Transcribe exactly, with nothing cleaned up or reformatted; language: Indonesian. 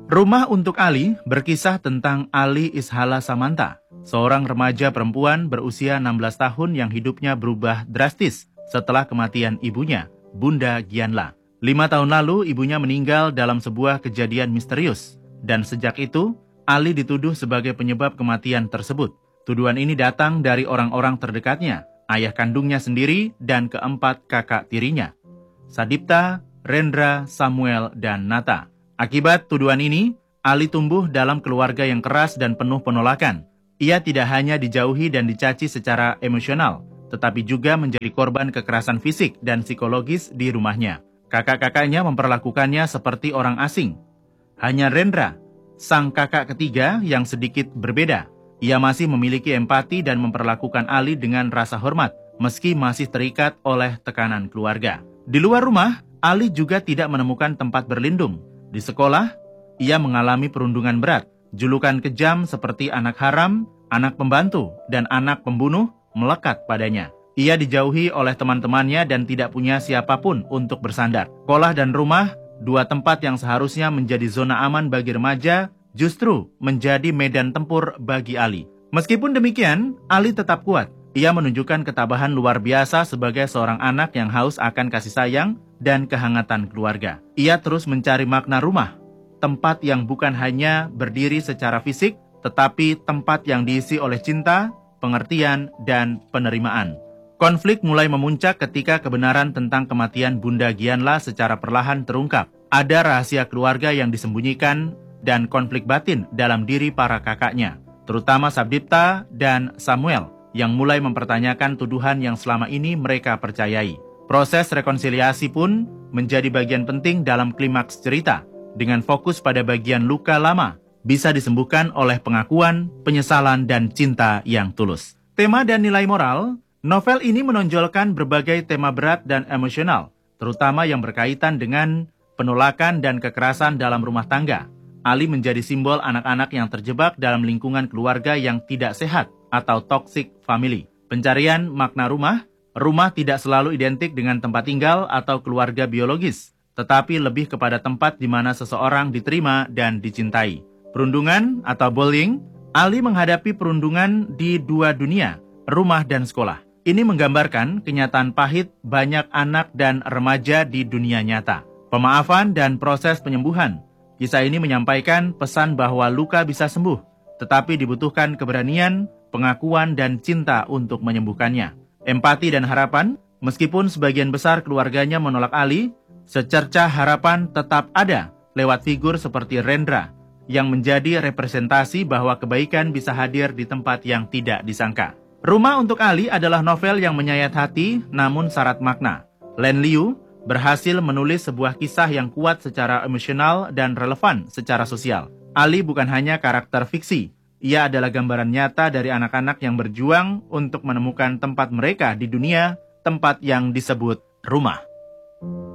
Rumah untuk Ali berkisah tentang Ali Ishala Samanta, seorang remaja perempuan berusia enam belas tahun yang hidupnya berubah drastis setelah kematian ibunya, Bunda Gianla. Lima tahun lalu ibunya meninggal dalam sebuah kejadian misterius, dan sejak itu Ali dituduh sebagai penyebab kematian tersebut. Tuduhan ini datang dari orang-orang terdekatnya, ayah kandungnya sendiri dan keempat kakak tirinya, Sadipta, Rendra, Samuel, dan Nata. Akibat tuduhan ini, Ali tumbuh dalam keluarga yang keras dan penuh penolakan. Ia tidak hanya dijauhi dan dicaci secara emosional, tetapi juga menjadi korban kekerasan fisik dan psikologis di rumahnya. Kakak-kakaknya memperlakukannya seperti orang asing. Hanya Rendra, sang kakak ketiga yang sedikit berbeda. Ia masih memiliki empati dan memperlakukan Ali dengan rasa hormat, meski masih terikat oleh tekanan keluarga. Di luar rumah, Ali juga tidak menemukan tempat berlindung. Di sekolah, ia mengalami perundungan berat, julukan kejam seperti anak haram, anak pembantu, dan anak pembunuh melekat padanya. Ia dijauhi oleh teman-temannya dan tidak punya siapapun untuk bersandar. Sekolah dan rumah, dua tempat yang seharusnya menjadi zona aman bagi remaja, justru menjadi medan tempur bagi Ali. Meskipun demikian, Ali tetap kuat. Ia menunjukkan ketabahan luar biasa sebagai seorang anak yang haus akan kasih sayang dan kehangatan keluarga. Ia terus mencari makna rumah, tempat yang bukan hanya berdiri secara fisik, tetapi tempat yang diisi oleh cinta, pengertian, dan penerimaan. Konflik mulai memuncak ketika kebenaran tentang kematian Bunda Gianla secara perlahan terungkap. Ada rahasia keluarga yang disembunyikan dan konflik batin dalam diri para kakaknya, terutama Sadipta dan Samuel, yang mulai mempertanyakan tuduhan yang selama ini mereka percayai. Proses rekonsiliasi pun menjadi bagian penting dalam klimaks cerita, dengan fokus pada bagian luka lama, bisa disembuhkan oleh pengakuan, penyesalan, dan cinta yang tulus. Tema dan nilai moral, novel ini menonjolkan berbagai tema berat dan emosional, terutama yang berkaitan dengan penolakan dan kekerasan dalam rumah tangga. Ali menjadi simbol anak-anak yang terjebak dalam lingkungan keluarga yang tidak sehat atau toxic family. Pencarian makna rumah, rumah tidak selalu identik dengan tempat tinggal atau keluarga biologis, tetapi lebih kepada tempat di mana seseorang diterima dan dicintai. Perundungan atau bullying, Ali menghadapi perundungan di dua dunia, rumah dan sekolah. Ini menggambarkan kenyataan pahit banyak anak dan remaja di dunia nyata. Pemaafan dan proses penyembuhan. Kisah ini menyampaikan pesan bahwa luka bisa sembuh, tetapi dibutuhkan keberanian, pengakuan, dan cinta untuk menyembuhkannya. Empati dan harapan, meskipun sebagian besar keluarganya menolak Ali, secercah harapan tetap ada lewat figur seperti Rendra, yang menjadi representasi bahwa kebaikan bisa hadir di tempat yang tidak disangka. Rumah untuk Ali adalah novel yang menyayat hati namun syarat makna. Len Liu berhasil menulis sebuah kisah yang kuat secara emosional dan relevan secara sosial. Ali bukan hanya karakter fiksi, ia adalah gambaran nyata dari anak-anak yang berjuang untuk menemukan tempat mereka di dunia, tempat yang disebut rumah.